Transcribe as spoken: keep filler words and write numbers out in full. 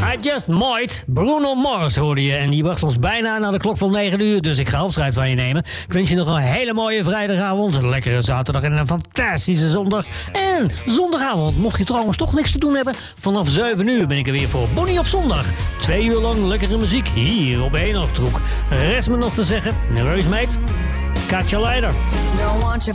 I Just Might. Bruno Mars hoorde je. En die wacht ons bijna naar de klok van negen uur. Dus ik ga afscheid van je nemen. Ik wens je nog een hele mooie vrijdagavond. Een lekkere zaterdag en een fantastische zondag. En zondagavond, mocht je trouwens toch niks te doen hebben. Vanaf zeven uur ben ik er weer voor Bonnie op zondag. Twee uur lang lekkere muziek hier op Eenhoofdtroek. Rest me nog te zeggen. Reus meid. Catch you later.